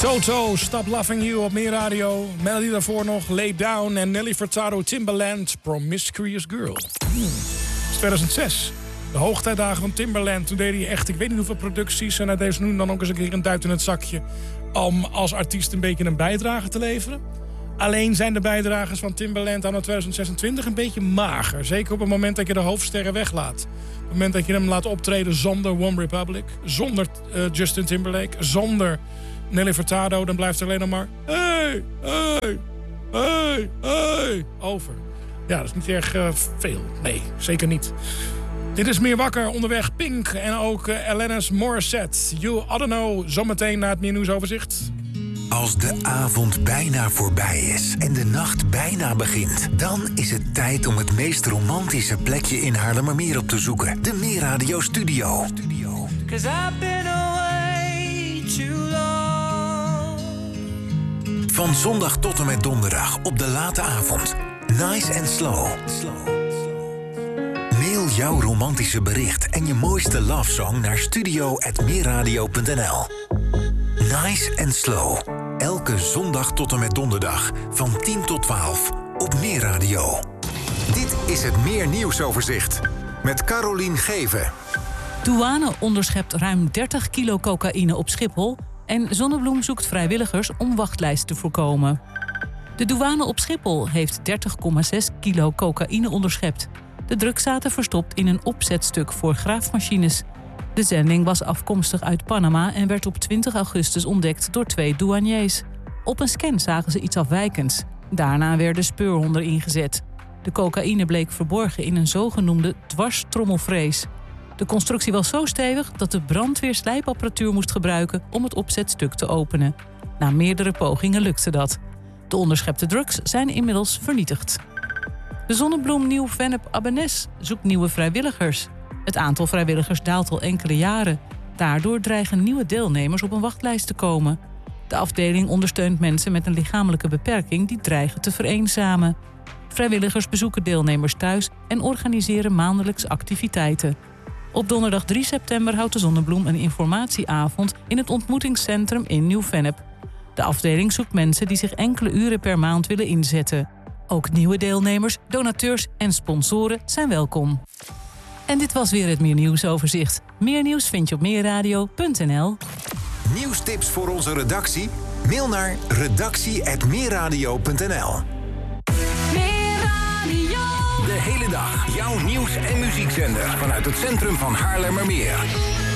Toto, Stop Loving You op Meer Radio. Melody daarvoor nog, Lay Down en Nelly Furtado, Timbaland, Promiscuous Girl. Het is 2006. De hoogtijdagen van Timbaland. Toen deed hij echt, ik weet niet hoeveel producties. En hij deed nu dan ook eens een keer een duit in het zakje. Om als artiest een beetje een bijdrage te leveren. Alleen zijn de bijdragers van Timbaland aan 2026 een beetje mager. Zeker op het moment dat je de hoofdsterren weglaat. Op het moment dat je hem laat optreden zonder One Republic. Zonder Justin Timberlake. Zonder Nelly Furtado. Dan blijft er alleen nog maar... Hey, hey, hey, hey. Over. Ja, dat is niet erg veel. Nee, zeker niet. Dit is Meer Wakker, onderweg Pink en ook Alanis Morissette. You oughta know, zometeen na het Meer Nieuwsoverzicht. Als de avond bijna voorbij is en de nacht bijna begint... dan is het tijd om het meest romantische plekje in Haarlemmermeer op te zoeken. De Meer Radio Studio. 'Cause I've been away too long. Van zondag tot en met donderdag op de late avond. Nice and slow. Mail jouw romantische bericht en je mooiste love song naar studio@meerradio.nl. Nice and slow. Elke zondag tot en met donderdag van 10 tot 12 op Meer Radio. Dit is het Meer Nieuwsoverzicht met Carolien Geven. Douane onderschept ruim 30 kilo cocaïne op Schiphol... en Zonnebloem zoekt vrijwilligers om wachtlijsten te voorkomen. De douane op Schiphol heeft 30,6 kilo cocaïne onderschept. De drugs zaten verstopt in een opzetstuk voor graafmachines. De zending was afkomstig uit Panama en werd op 20 augustus ontdekt door 2 douaniers. Op een scan zagen ze iets afwijkends. Daarna werden speurhonden ingezet. De cocaïne bleek verborgen in een zogenoemde dwarstrommelvrees. De constructie was zo stevig dat de brandweer slijpapparatuur moest gebruiken om het opzetstuk te openen. Na meerdere pogingen lukte dat. De onderschepte drugs zijn inmiddels vernietigd. De Zonnebloem Nieuw-Vennep Abbenes zoekt nieuwe vrijwilligers. Het aantal vrijwilligers daalt al enkele jaren. Daardoor dreigen nieuwe deelnemers op een wachtlijst te komen. De afdeling ondersteunt mensen met een lichamelijke beperking die dreigen te vereenzamen. Vrijwilligers bezoeken deelnemers thuis en organiseren maandelijks activiteiten. Op donderdag 3 september houdt de Zonnebloem een informatieavond in het ontmoetingscentrum in Nieuw-Vennep. De afdeling zoekt mensen die zich enkele uren per maand willen inzetten. Ook nieuwe deelnemers, donateurs en sponsoren zijn welkom. En dit was weer het Meer Nieuwsoverzicht. Meer nieuws vind je op meerradio.nl. Nieuwstips voor onze redactie? Mail naar redactie@meerradio.nl. De hele dag jouw nieuws- en muziekzender vanuit het centrum van Haarlemmermeer.